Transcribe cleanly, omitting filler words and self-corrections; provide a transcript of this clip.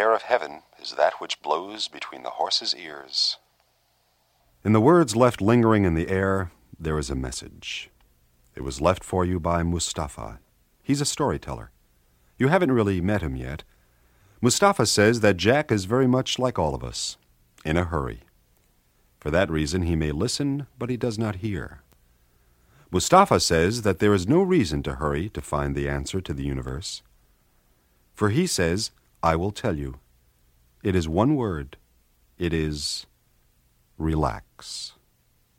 air of heaven is that which blows between the horse's ears. In the words left lingering in the air, there is a message. It was left for you by Mustafa. He's a storyteller. You haven't really met him yet. Mustafa says that Jack is very much like all of us, in a hurry. For that reason, he may listen, but he does not hear. Mustafa says that there is no reason to hurry to find the answer to the universe. For he says, I will tell you. It is one word. It is relax.